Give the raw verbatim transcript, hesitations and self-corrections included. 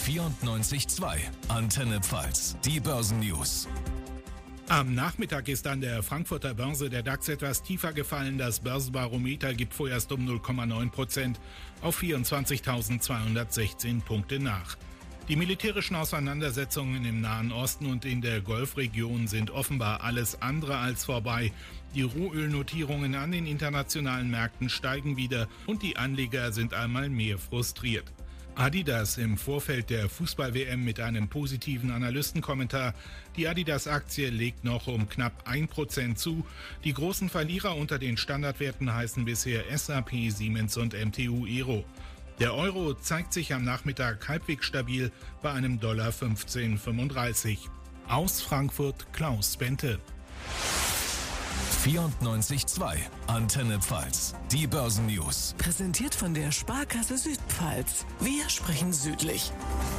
vierundneunzig Komma zwei. Antenne Pfalz. Die Börsennews. Am Nachmittag ist an der Frankfurter Börse der DAX etwas tiefer gefallen. Das Börsenbarometer gibt vorerst um null Komma neun Prozent auf vierundzwanzigtausendzweihundertsechzehn Punkte nach. Die militärischen Auseinandersetzungen im Nahen Osten und in der Golfregion sind offenbar alles andere als vorbei. Die Rohölnotierungen an den internationalen Märkten steigen wieder und die Anleger sind einmal mehr frustriert. Adidas im Vorfeld der Fußball-W M mit einem positiven Analystenkommentar. Die Adidas-Aktie legt noch um knapp ein Prozent zu. Die großen Verlierer unter den Standardwerten heißen bisher S A P, Siemens und M T U Aero. Der Euro zeigt sich am Nachmittag halbwegs stabil bei einem Dollar fünfzehn Komma fünfunddreißig. Aus Frankfurt Klaus Bente. vierundneunzig Komma zwei. Antenne Pfalz. Die Börsennews. Präsentiert von der Sparkasse Südpfalz. Wir sprechen südlich.